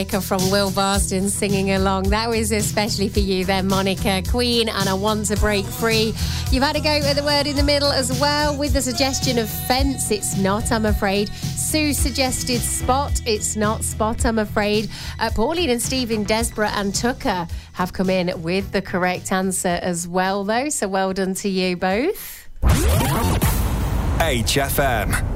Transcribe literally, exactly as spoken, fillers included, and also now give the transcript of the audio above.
From Will Barston singing along. That was especially for you then, Monica. Queen and I Want to Break Free. You've had a go at the word in the middle as well with the suggestion of fence. It's not, I'm afraid. Sue suggested spot. It's not spot, I'm afraid. Uh, Pauline and Stephen, Desborough and Tucker have come in with the correct answer as well, though. So well done to you both. H F M.